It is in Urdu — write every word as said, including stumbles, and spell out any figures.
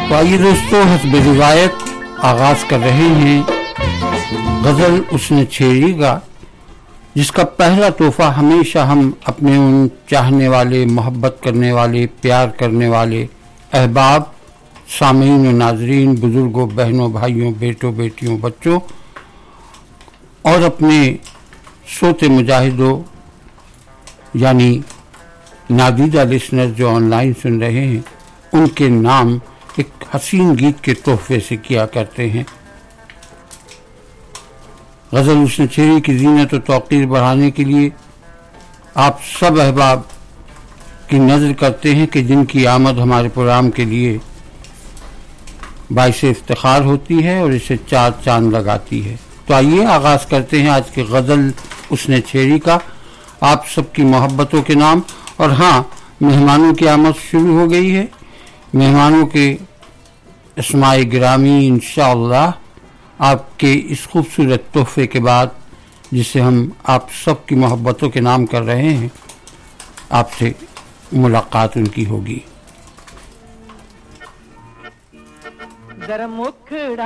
تو آئیے دوستو حسب روایت آغاز کر رہے ہیں غزل اس نے چھیڑی کا، جس کا پہلا تحفہ ہمیشہ ہم اپنے ان چاہنے والے، محبت کرنے والے، پیار کرنے والے احباب، سامعین و ناظرین، بزرگوں، بہنوں، بھائیوں، بیٹوں، بیٹیوں، بچوں اور اپنے سوتے مجاہدوں یعنی نادیدہ لسنر جو آن لائن سن رہے ہیں، ان کے نام ایک حسین گیت کے تحفے سے کیا کرتے ہیں۔ غزل اس نے چھیڑی کی زینت و توقیر بڑھانے کے لیے آپ سب احباب کی نظر کرتے ہیں کہ جن کی آمد ہمارے پروگرام کے لیے باعث افتخار ہوتی ہے اور اسے چار چاند لگاتی ہے۔ تو آئیے آغاز کرتے ہیں آج کی غزل اس نے چھیڑی کا، آپ سب کی محبتوں کے نام۔ اور ہاں، مہمانوں کی آمد شروع ہو گئی ہے۔ مہمانوں کے اسماء گرامی انشاءاللہ آپ کے اس خوبصورت تحفے کے بعد، جسے ہم آپ سب کی محبتوں کے نام کر رہے ہیں، آپ سے ملاقات ان کی ہوگی۔